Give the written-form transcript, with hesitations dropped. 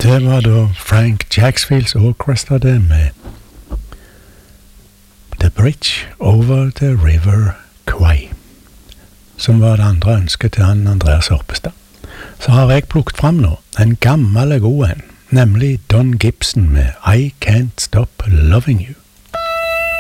Det var da Frank Jacksfields Orchestra det med The Bridge Over the River Kwai, som var det andre ønsket til han Andreas Horpestad. Så har jeg plukket fram nå en gammel god en, nemlig Don Gibson med I Can't Stop Loving You.